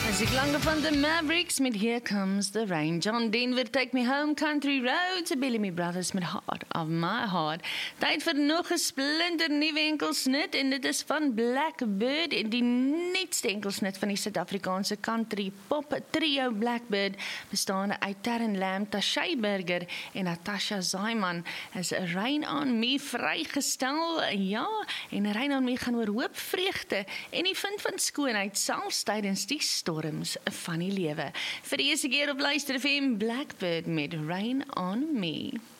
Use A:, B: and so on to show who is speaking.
A: Muzieklange van de Mavericks met Here Comes the Rain. John Denver, Take Me Home, Country Roads, Bellamy Brothers met Heart of My Heart. Tyd vir nog 'n splinter nuwe enkelsnit en dit is van Blackbird, die nuutste enkelsnit van die Suid-Afrikaanse country pop trio Blackbird, bestaande uit Terren Lam, Tashay Burger en Natasha Zaiman, is Rain on Me vrygestel. Ja, en Rain on Me gaan oor hoop, vreugde en die vind van skoonheid selfs tydens die storms van die lewe. Vir die eerste keer op Luister FM, Blackbird met Rain on Me.